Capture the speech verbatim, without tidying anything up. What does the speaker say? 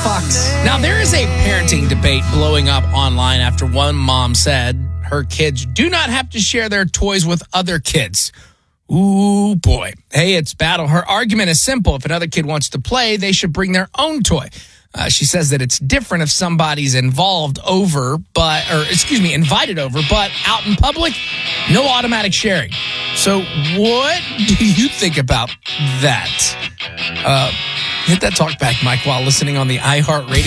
Fox. Now, there is a parenting debate blowing up online after one mom said her kids do not have to share their toys with other kids. Ooh, boy. Hey, it's battle. Her argument is simple. If another kid wants to play, they should bring their own toy. Uh, she says that it's different if somebody's involved over, but, or excuse me, invited over, but out in public, no automatic sharing. So what do you think about that? Uh, hit that talk back mic while listening on the iHeartRadio